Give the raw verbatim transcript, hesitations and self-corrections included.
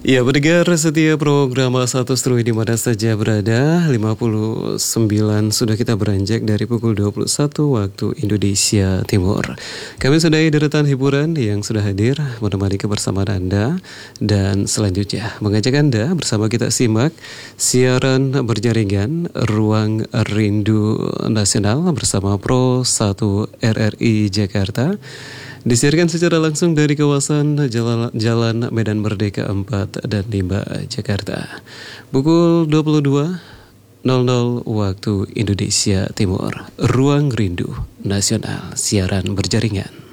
Ya, pendengar setia program satu Strui di mana saja berada. lima puluh sembilan sudah kita beranjak dari pukul dua puluh satu waktu Indonesia Timur. Kami sudahi deretan hiburan yang sudah hadir menemani kebersamaan Anda. Dan selanjutnya mengajak Anda bersama kita simak siaran berjaringan Ruang Rindu Nasional bersama Pro satu R R I Jakarta. Disiarkan secara langsung dari kawasan Jalan, Jalan Medan Merdeka empat dan lima Jakarta. Pukul dua puluh dua nol nol waktu Indonesia Timur. Ruang Rindu Nasional, siaran berjaringan.